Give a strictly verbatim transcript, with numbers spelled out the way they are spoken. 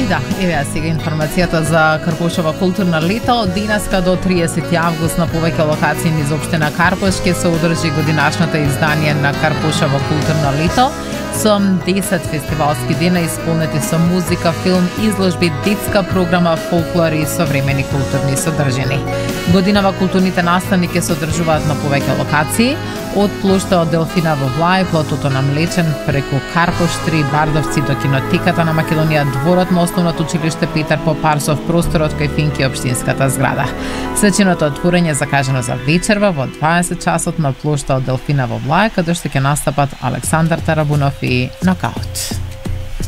да, еве сега информацијата за Карпушево културно лето. Денеска до триесети август на повеќе локации низ општина Карпуш ќе се одржи годинашното издание на Карпушево културно лето со десет фестивалски дена исполнети со музика, филм, изложби, детска програма, фолклор и современи културни содржини. Годинава културните настани ќе се одржуваат на повеќе локации, од плошта од Делфина во Влај, плотото на Млечен, преку Карпуш три, Бардовци до кинотеката на Македонија, дворот на основното училиште Петар Попарсов, просторот кај Финки општинската зграда. Свеченото отворање закажано за вечерва во дваесет часот на плошта од Делфина во Влај, каде што ќе настапат Александар Тарабунов и Нокаут.